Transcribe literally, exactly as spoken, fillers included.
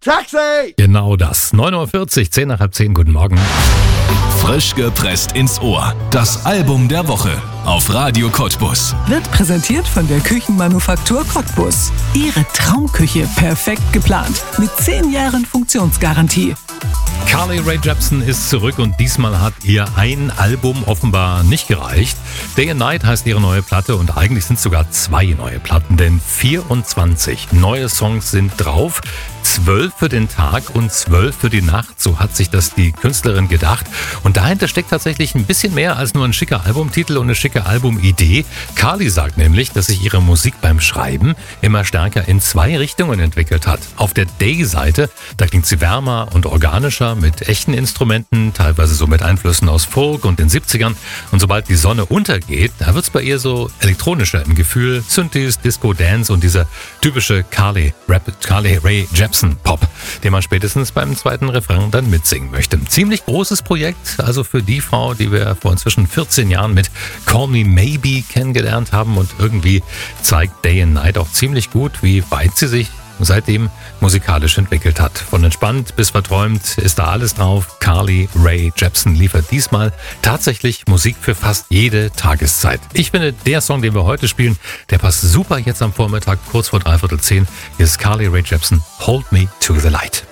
Taxi! Genau das. neun Uhr vierzig, zehn nach halb zehn, guten Morgen. Frisch gepresst ins Ohr. Das Album der Woche auf Radio Cottbus. Wird präsentiert von der Küchenmanufaktur Cottbus. Ihre Traumküche perfekt geplant. Mit zehn Jahren Funktionsgarantie. Carly Rae Jepsen ist zurück und diesmal hat ihr ein Album offenbar nicht gereicht. Day and Night heißt ihre neue Platte und eigentlich sind es sogar zwei neue Platten, denn vierundzwanzig neue Songs sind drauf. Zwölf für den Tag und zwölf für die Nacht, so hat sich das die Künstlerin gedacht. Und dahinter steckt tatsächlich ein bisschen mehr als nur ein schicker Albumtitel und eine schicke Albumidee. Carly sagt nämlich, dass sich ihre Musik beim Schreiben immer stärker in zwei Richtungen entwickelt hat. Auf der Day-Seite, da klingt sie wärmer und organischer mit echten Instrumenten, teilweise so mit Einflüssen aus Folk und den siebzigern. Und sobald die Sonne untergeht, da wird's bei ihr so elektronischer im Gefühl. Synthes, Disco, Dance und dieser typische Carly, Rap, Carly Rae Jepsen Pop, den man spätestens beim zweiten Refrain dann mitsingen möchte. Ziemlich großes Projekt, also für die Frau, die wir vor inzwischen vierzehn Jahren mit Call Me Maybe kennengelernt haben, und irgendwie zeigt Day and Night auch ziemlich gut, wie weit sie sich seitdem musikalisch entwickelt hat. Von entspannt bis verträumt ist da alles drauf. Carly Rae Jepsen liefert diesmal tatsächlich Musik für fast jede Tageszeit. Ich finde, der Song, den wir heute spielen, der passt super jetzt am Vormittag, kurz vor dreiviertel zehn. Hier ist Carly Rae Jepsen, Hold Me to the Light.